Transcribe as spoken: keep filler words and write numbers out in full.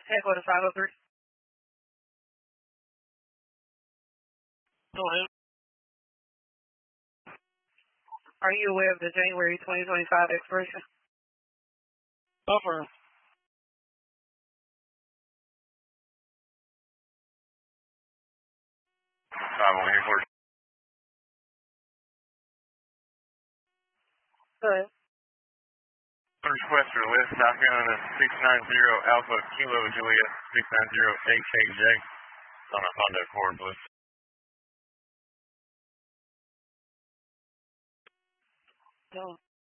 Headquarters five oh three. Go ahead. Are you aware of the January twenty twenty-five expiration? Affirm. five one headquarters. Go ahead. First question, West South Carolina six nine zero Alpha Kilo Juliet six nine zero A K J on a Honda Accord, please. No.